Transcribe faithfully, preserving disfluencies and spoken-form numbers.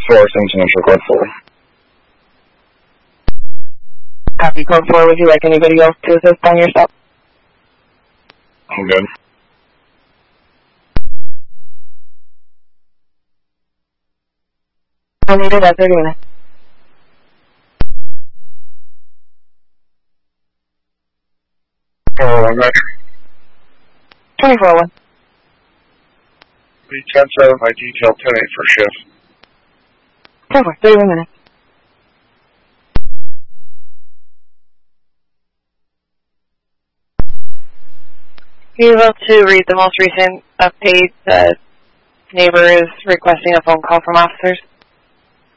four, Sanctions Initial Code four. Copy, Code four. Would you like anybody else to assist on your stop? I'm good. I'll need it at thirty minutes. four one, Roger. twenty-four one. Be ten seven, my detail ten eight for shift. ten four, thirty-one minutes. Are you able to read the most recent update that neighbor is requesting a phone call from officers?